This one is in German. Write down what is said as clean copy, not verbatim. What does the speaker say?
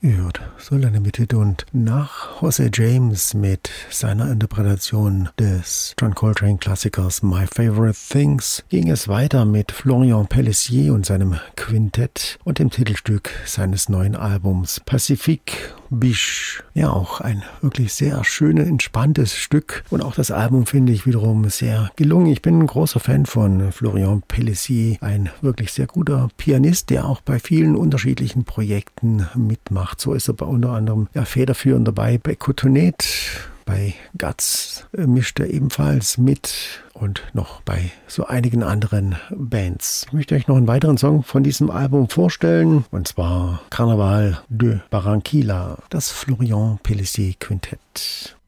Ihr hört Soul Unlimited und nach Jose James mit seiner Interpretation des John Coltrane Klassikers My Favorite Things ging es weiter mit Florian Pellessier und seinem Quintett und dem Titelstück seines neuen Albums Pacifique Biche. Ja, auch ein wirklich sehr schönes, entspanntes Stück und auch das Album finde ich wiederum sehr gelungen. Ich bin ein großer Fan von Florian Pellessier, ein wirklich sehr guter Pianist, der auch bei vielen unterschiedlichen Projekten mitmacht. So ist er unter anderem federführend dabei bei Cotonete, bei Guts mischt er ebenfalls mit und noch bei so einigen anderen Bands. Ich möchte euch noch einen weiteren Song von diesem Album vorstellen, und zwar Carnaval de Barranquilla, das Florian Pellessier Quintett.